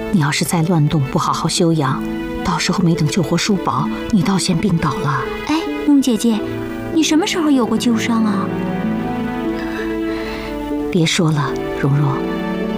你要是再乱动，不好好休养，到时候没等救活叔宝，你倒先病倒了。 哎，蓉姐姐，你什么时候有过旧伤啊？ 别说了，蓉蓉，